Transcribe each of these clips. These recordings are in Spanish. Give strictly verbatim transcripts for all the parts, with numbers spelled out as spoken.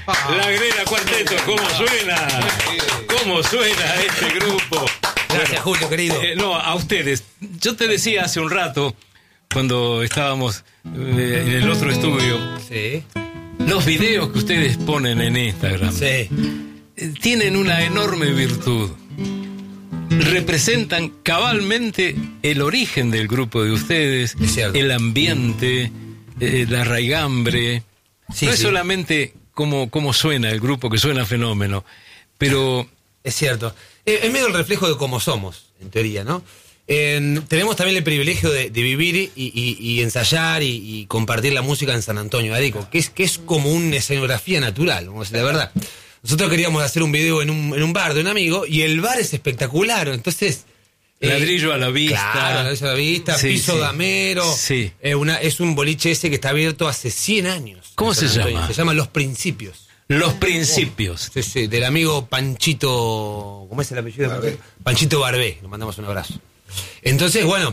La Grela Cuarteto, ¿cómo suena? ¿Cómo suena este grupo? Gracias, Julio, querido. Eh, no, a ustedes. Yo te decía hace un rato, cuando estábamos eh, en el otro estudio, Sí. los videos que ustedes ponen en Instagram Sí. eh, tienen una enorme virtud. Representan cabalmente el origen del grupo de ustedes, Es cierto. el ambiente, eh, la raigambre. Sí, no es sí. solamente cómo, cómo suena el grupo, que suena fenómeno, pero Es cierto. Eh, es medio el reflejo de cómo somos, en teoría, ¿no? Eh, tenemos también el privilegio de, de vivir y, y- y ensayar y, y compartir la música en San Antonio de Areco, que es, que es como una escenografía natural, vamos a decir la verdad. Nosotros queríamos hacer un video en un, en un bar de un amigo y el bar es espectacular, entonces... eh, ladrillo a la vista. Claro, ladrillo a la vista, Sí, piso sí. damero. Sí. Eh, una, es un boliche ese que está abierto hace cien años. ¿Cómo en San se Antonio. llama? Se llama Los Principios. Los principios. Sí, sí, del amigo Panchito... ¿Cómo es el apellido? Barbé. Panchito Barbé, le mandamos un abrazo. Entonces, bueno,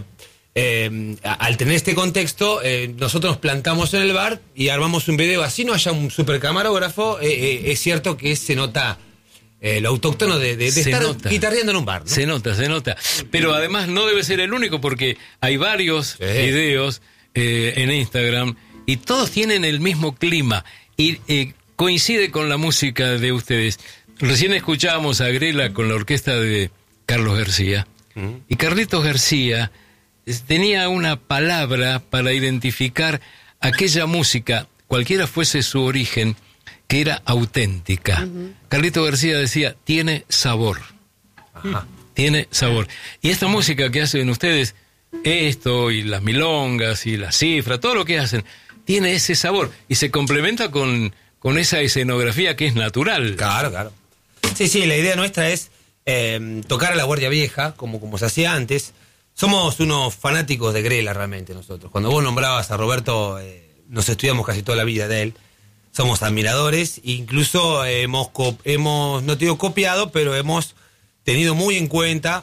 eh, a- al tener este contexto, eh, nosotros nos plantamos en el bar y armamos un video. Así no haya un super camarógrafo, eh, eh, es cierto que se nota eh, lo autóctono de, de- de Se estar nota. guitarreando en un bar, ¿no? Se nota, se nota. Pero además no debe ser el único porque hay varios Sí. videos eh, en Instagram y todos tienen el mismo clima y eh, coincide con la música de ustedes. Recién escuchábamos a Grela con la orquesta de Carlos García. Y Carlitos García eh, tenía una palabra para identificar aquella música, cualquiera fuese su origen, que era auténtica. Carlitos García decía, tiene sabor. Ajá. Tiene sabor. Y esta música que hacen ustedes, esto y las milongas y las cifras, todo lo que hacen, tiene ese sabor y se complementa con, con esa escenografía que es natural. Claro, claro. Sí, sí, la idea nuestra es eh, tocar a la Guardia Vieja, como, como se hacía antes. Somos unos fanáticos de Grela realmente nosotros. Cuando vos nombrabas a Roberto, eh, nos estudiamos casi toda la vida de él. Somos admiradores, incluso eh, hemos, co- hemos, no te digo copiado, pero hemos tenido muy en cuenta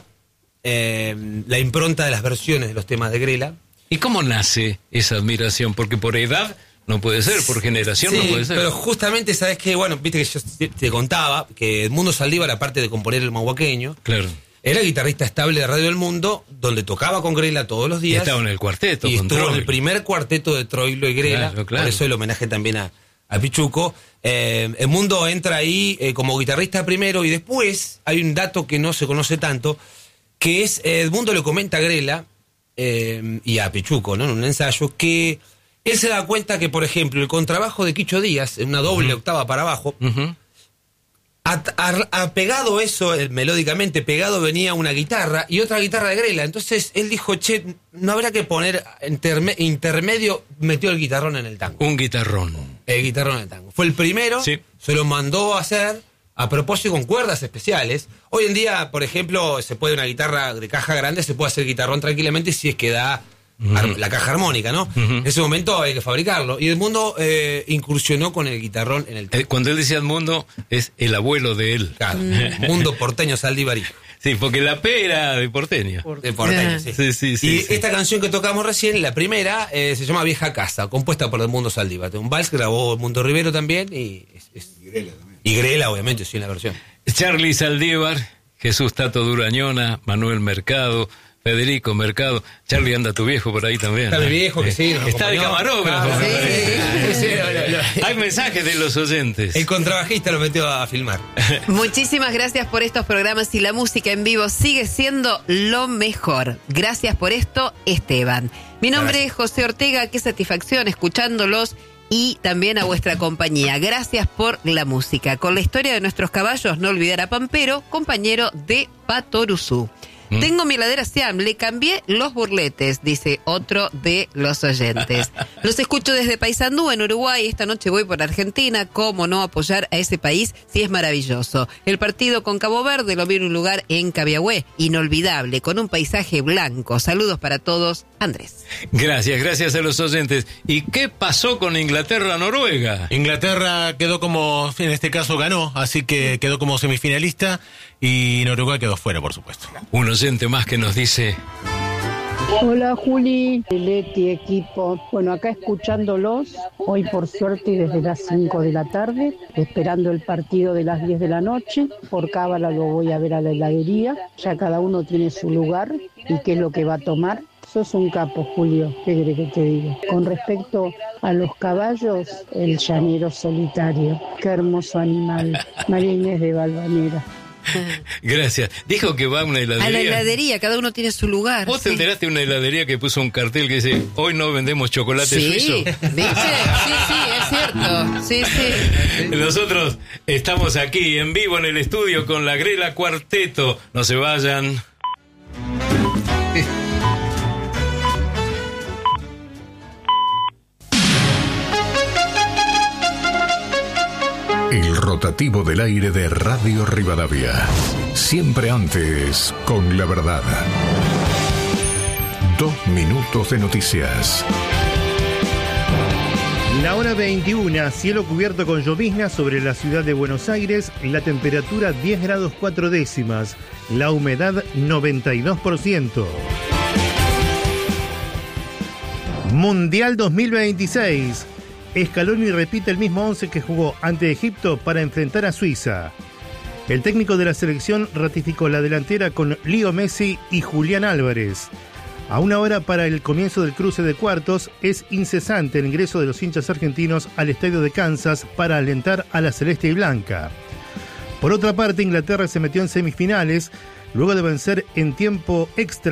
eh, la impronta de las versiones de los temas de Grela. ¿Y cómo nace esa admiración? Porque por edad no puede ser, por generación Sí, no puede ser. pero justamente, ¿sabes qué? Bueno, viste que yo te- te contaba que Edmundo Saldívar, aparte de componer el mahuaqueño, Claro. era guitarrista estable de Radio del Mundo, donde tocaba con Grela todos los Y días. estaba en el cuarteto. Y con estuvo en Troilo. el primer cuarteto de Troilo y Grela. Claro, claro. Por eso el homenaje también a, a Pichuco. Eh, Edmundo entra ahí eh, como guitarrista primero y después hay un dato que no se conoce tanto, que es, eh, Edmundo le comenta a Grela eh, y a Pichuco, ¿no? En un ensayo, que él se da cuenta que, por ejemplo, el contrabajo de Quicho Díaz, en una doble octava para abajo, Ujú. A, a- a pegado eso, eh, melódicamente pegado venía una guitarra y otra guitarra de Grela. Entonces él dijo, che, no habrá que poner interme- intermedio, metió el guitarrón en el tango. Un guitarrón. El guitarrón en el tango. Fue el primero, Sí. se lo mandó a hacer a propósito con cuerdas especiales. Hoy en día, por ejemplo, se puede una guitarra de caja grande, se puede hacer guitarrón tranquilamente si es que da ar- la caja armónica, ¿no? En ese momento hay que fabricarlo. Y el mundo eh, incursionó con el guitarrón en el tango. Eh, Cuando él decía Edmundo, es el abuelo de él. Claro, mundo porteño Saldívar. Sí, porque la P era de porteño. De porteño, sí. Sí, sí, sí, y sí. esta canción que tocamos recién, la primera, eh, se llama Vieja Casa, compuesta por Edmundo Saldívar. Un vals que grabó Mundo Rivero también y, es- es- Y Grela también. y Grela, obviamente, sí, en la versión. Charlie Saldívar, Jesús Tato Durañona, Manuel Mercado, Federico Mercado. Charlie, anda tu viejo por ahí también. Está mi ¿eh? viejo que sí, nos Está de acompañó. camarógrafo. Ah, me sí, parece. sí, sí, lo- lo- Hay mensajes de los oyentes. El contrabajista lo metió a filmar. Muchísimas gracias por estos programas y la música en vivo sigue siendo lo mejor. Gracias por esto, Esteban. Mi nombre Gracias. es José Ortega, qué satisfacción escuchándolos y también a vuestra compañía. Gracias por la música. Con la historia de nuestros caballos, no olvidar a Pampero, compañero de Patoruzú. Mm. Tengo mi heladera Siam, le cambié los burletes, dice otro de los oyentes. Los escucho desde Paysandú, en Uruguay. Esta noche voy por Argentina. ¿Cómo no apoyar a ese país si es maravilloso? El partido con Cabo Verde lo vi en un lugar en Cabiagüe, inolvidable, con un paisaje blanco. Saludos para todos, Andrés. Gracias, gracias a los oyentes. ¿Y qué pasó con Inglaterra-Noruega? Inglaterra quedó como, en este caso ganó, así que quedó como semifinalista y Noruega quedó fuera, por supuesto. Un oyente más que nos dice... Hola Juli, Leti, equipo. Bueno, acá escuchándolos, hoy por suerte desde las cinco de la tarde, esperando el partido de las diez de la noche. Por cábala lo voy a ver a la heladería, ya cada uno tiene su lugar y qué es lo que va a tomar. Sos un capo, Julio, ¿qué querés que te diga? Con respecto a los caballos, el llanero solitario, qué hermoso animal. María Inés de Valvanera. Gracias. Dijo que va a una heladería. A la heladería, cada uno tiene su lugar. ¿Vos sí. te enteraste de una heladería que puso un cartel que dice, hoy no vendemos chocolate Sí, suizo? ¿viste? Sí, sí, es cierto. Sí, sí. Nosotros estamos aquí en vivo en el estudio con la Grela Cuarteto. No se vayan. El rotativo del aire de Radio Rivadavia. Siempre antes, con la verdad. Dos minutos de noticias. La hora veintiuno, cielo cubierto con llovizna sobre la ciudad de Buenos Aires, la temperatura diez grados cuatro décimas, la humedad noventa y dos por ciento. Mundial dos mil veintiséis. Scaloni repite el mismo once que jugó ante Egipto para enfrentar a Suiza. El técnico de la selección ratificó la delantera con Leo Messi y Julián Álvarez. A una hora para el comienzo del cruce de cuartos, es incesante el ingreso de los hinchas argentinos al estadio de Kansas para alentar a la celeste y blanca. Por otra parte, Inglaterra se metió en semifinales luego de vencer en tiempo extra